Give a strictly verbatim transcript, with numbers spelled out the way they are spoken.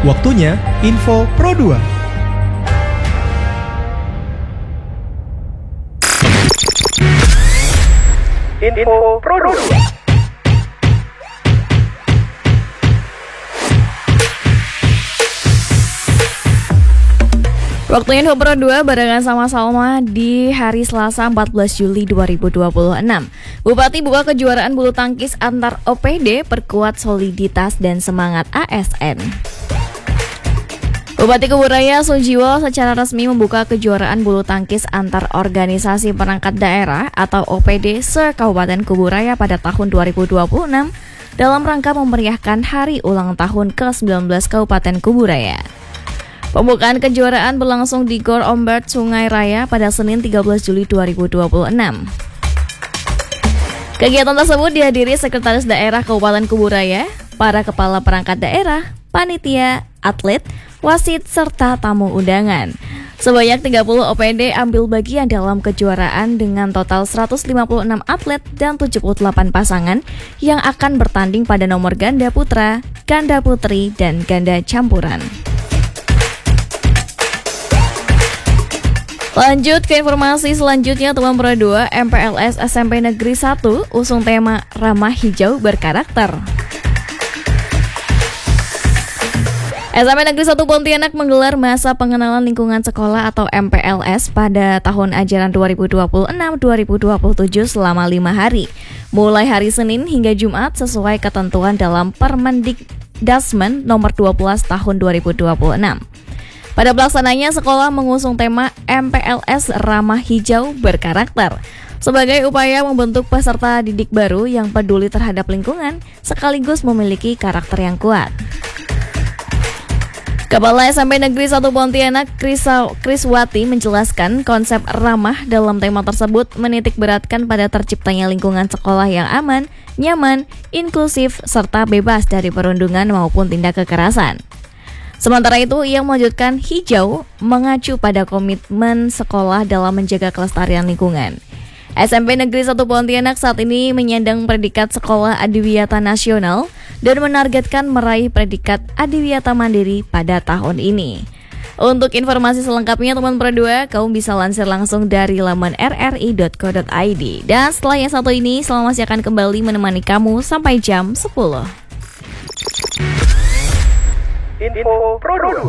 Waktunya Info Pro dua. Info Pro dua. Waktunya Info Pro dua barengan sama Salma di hari Selasa empat belas Juli dua ribu dua puluh enam. Bupati buka kejuaraan bulu tangkis antar O P D, perkuat soliditas dan semangat A S N. Bupati Kuburaya Sujiwo secara resmi membuka kejuaraan bulu tangkis antar organisasi perangkat daerah atau O P D se-Kabupaten Kuburaya pada tahun dua ribu dua puluh enam dalam rangka memeriahkan hari ulang tahun ke sembilan belas Kabupaten Kuburaya. Pembukaan kejuaraan berlangsung di Gor Ombert Sungai Raya pada Senin tiga belas Juli dua ribu dua puluh enam. Kegiatan tersebut dihadiri Sekretaris Daerah Kabupaten Kuburaya, para kepala perangkat daerah, panitia, atlet, wasit, serta tamu undangan. Sebanyak tiga puluh O P D ambil bagian dalam kejuaraan dengan total seratus lima puluh enam atlet dan tujuh puluh delapan pasangan yang akan bertanding pada nomor ganda putra, ganda putri, dan ganda campuran. Lanjut ke informasi selanjutnya, teman Pro dua, M P L S S M P Negeri satu usung tema Ramah Hijau Berkarakter. S M P Negeri satu Pontianak menggelar masa pengenalan lingkungan sekolah atau M P L S pada tahun ajaran dua ribu dua puluh enam dua ribu dua puluh tujuh selama lima hari, mulai hari Senin hingga Jumat sesuai ketentuan dalam Permendikdasmen nomor dua belas tahun dua ribu dua puluh enam. Pada pelaksananya, sekolah mengusung tema M P L S Ramah Hijau Berkarakter sebagai upaya membentuk peserta didik baru yang peduli terhadap lingkungan sekaligus memiliki karakter yang kuat. Kepala S M P Negeri satu Pontianak, Kriswati, menjelaskan konsep ramah dalam tema tersebut menitik beratkan pada terciptanya lingkungan sekolah yang aman, nyaman, inklusif, serta bebas dari perundungan maupun tindak kekerasan. Sementara itu, ia melanjutkan hijau mengacu pada komitmen sekolah dalam menjaga kelestarian lingkungan. S M P Negeri satu Pontianak saat ini menyandang predikat Sekolah Adiwiyata Nasional dan menargetkan meraih predikat Adiwiyata Mandiri pada tahun ini. Untuk informasi selengkapnya, teman Pro dua, kamu bisa lansir langsung dari laman r r i dot co dot i d. Dan setelah yang satu ini, Selama masih akan kembali menemani kamu sampai jam sepuluh. Info Pro dua.